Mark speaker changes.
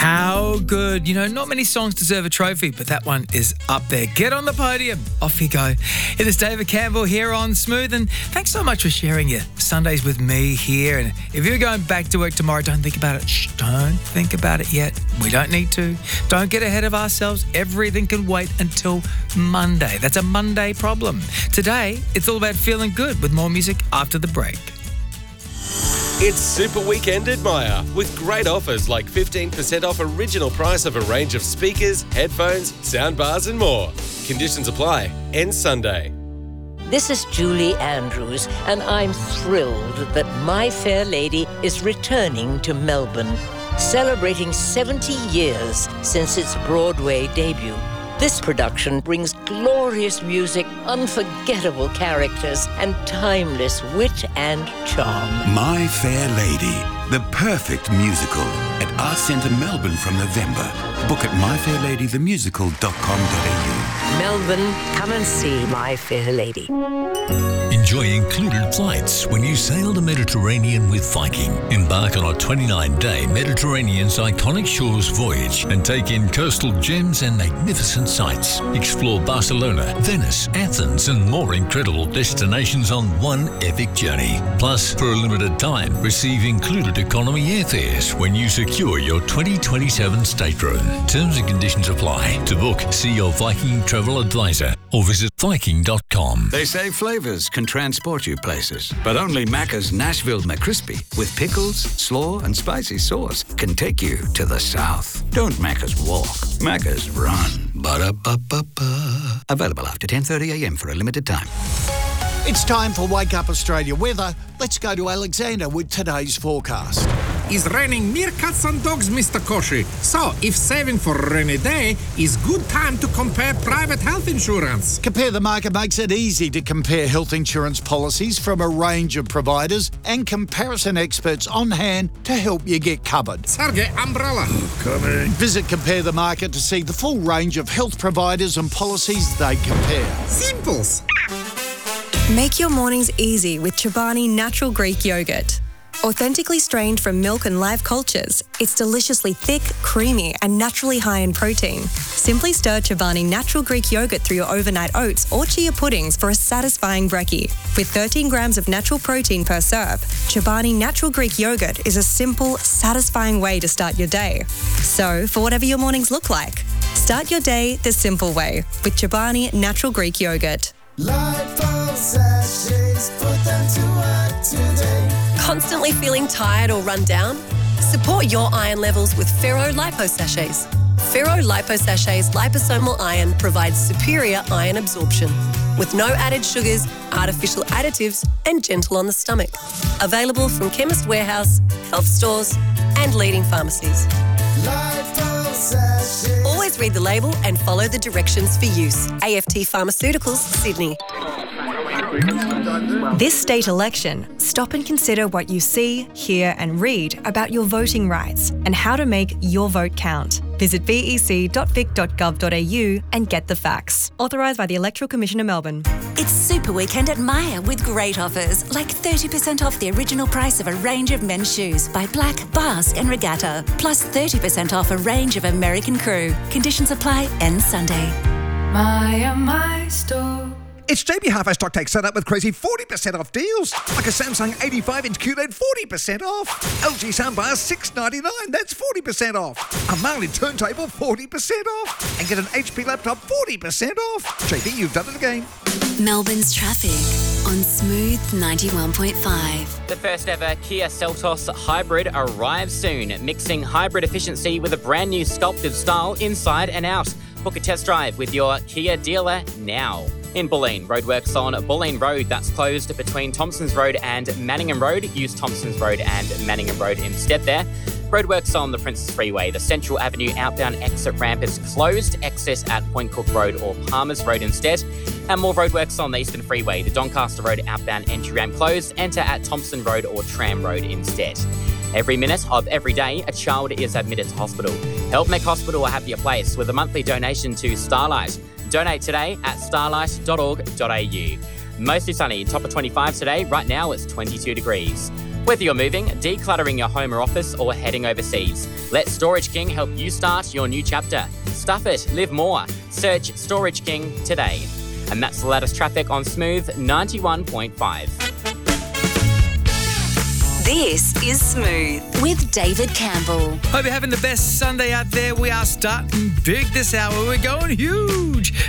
Speaker 1: How good. You know, not many songs deserve a trophy, but that one is up there. Get on the podium. Off you go. It is David Campbell here on Smooth, and thanks so much for sharing your Sundays with me here. And if you're going back to work tomorrow, don't think about it. Don't think about it yet. We don't need to. Don't get ahead of ourselves. Everything can wait until Monday. That's a Monday problem. Today, it's all about feeling good with more music after the break.
Speaker 2: It's Super Weekend at Myer with great offers like 15% off original price of a range of speakers, headphones, soundbars and more. Conditions apply. Ends Sunday.
Speaker 3: This is Julie Andrews, and I'm thrilled that My Fair Lady is returning to Melbourne, celebrating 70 years since its Broadway debut. This production brings glorious music, unforgettable characters, and timeless wit and charm.
Speaker 4: My Fair Lady, the perfect musical at Arts Centre Melbourne from November. Book at myfairladythemusical.com.au.
Speaker 3: Melbourne, come and see My Fair Lady.
Speaker 5: Enjoy included flights when you sail the Mediterranean with Viking. Embark on a 29-day Mediterranean's iconic shores voyage and take in coastal gems and magnificent sights. Explore Barcelona, Venice, Athens and more incredible destinations on one epic journey. Plus, for a limited time, receive included economy airfares when you secure your 2027 stateroom. Terms and conditions apply. To book, see your Viking travel advisor or visit Viking.com.
Speaker 6: They say flavours can transport you places, but only Macca's Nashville McCrispy with pickles, slaw and spicy sauce can take you to the south. Don't Macca's walk, Macca's run. Ba-da-ba-ba-ba. Available after 10:30am for a limited time.
Speaker 7: It's time for Wake Up Australia weather. Let's go to Alexander with today's forecast.
Speaker 8: It's raining meerkats and dogs, Mr. Koshi. So, if saving for a rainy day, is good time to compare private health insurance.
Speaker 7: Compare the Market makes it easy to compare health insurance policies from a range of providers and comparison experts on hand to help you get covered.
Speaker 8: Sergey, umbrella.
Speaker 7: Coming. Visit Compare the Market to see the full range of health providers and policies they compare.
Speaker 8: Simples.
Speaker 9: Make your mornings easy with Chobani Natural Greek Yogurt. Authentically strained from milk and live cultures, it's deliciously thick, creamy, and naturally high in protein. Simply stir Chobani Natural Greek Yogurt through your overnight oats or chia puddings for a satisfying brekkie. With 13 grams of natural protein per serve, Chobani Natural Greek Yogurt is a simple, satisfying way to start your day. So, for whatever your mornings look like, start your day the simple way with Chobani Natural Greek Yogurt.
Speaker 10: Constantly feeling tired or run down? Support your iron levels with Ferro Lipo Sachets. Ferro Lipo Sachets liposomal iron provides superior iron absorption with no added sugars, artificial additives and gentle on the stomach. Available from Chemist Warehouse, health stores and leading pharmacies. Always read the label and follow the directions for use. AFT Pharmaceuticals, Sydney.
Speaker 9: This state election, stop and consider what you see, hear and read about your voting rights and how to make your vote count. Visit vec.vic.gov.au and get the facts. Authorised by the Electoral Commission of Melbourne.
Speaker 11: It's Super Weekend at Myer with great offers, like 30% off the original price of a range of men's shoes by Black, Bars and Regatta, plus 30% off a range of American Crew. Conditions apply. Ends Sunday.
Speaker 12: Myer, my store.
Speaker 13: It's JB Hi-Fi Stock Take set up with crazy 40% off deals. Like a Samsung 85-inch QLED, 40% off. LG soundbar, $699, that's 40% off. A Marley turntable, 40% off. And get an HP laptop, 40% off. JB, you've done it again.
Speaker 14: Melbourne's traffic on Smooth 91.5.
Speaker 15: The first ever Kia Seltos Hybrid arrives soon, mixing hybrid efficiency with a brand new sculpted style inside and out. Book a test drive with your Kia dealer now. In Bulleen, roadworks on Bulleen Road that's closed between Thompsons Road and Manningham Road. Use Thompsons Road and Manningham Road instead there. Roadworks on the Princes Freeway. The Central Avenue outbound exit ramp is closed. Exit at Point Cook Road or Palmers Road instead. And more roadworks on the Eastern Freeway. The Doncaster Road outbound entry ramp closed. Enter at Thompson Road or Tram Road instead. Every minute of every day, a child is admitted to hospital. Help make hospital a happier place with a monthly donation to Starlight. Donate today at starlight.org.au. Mostly sunny, top of 25 today. Right now it's 22 degrees. Whether you're moving, decluttering your home or office, or heading overseas, let Storage King help you start your new chapter. Stuff it, live more. Search Storage King today. And that's the latest traffic on Smooth 91.5.
Speaker 11: This is Smooth with David Campbell.
Speaker 1: Hope you're having the best Sunday out there. We are starting big this hour. We're going huge.